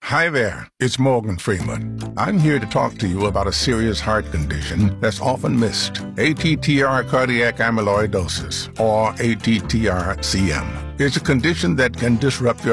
Hi there, it's Morgan Freeman. I'm here to talk to you about a serious heart condition that's often missed. ATTR cardiac amyloidosis, or ATTR-CM. It's a condition that can disrupt your